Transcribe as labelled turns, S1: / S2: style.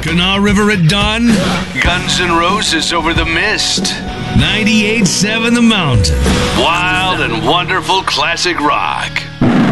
S1: Kanawha River at dawn.
S2: Guns N' Roses over the mist.
S1: 98.7 The Mountain.
S2: Wild and wonderful classic rock.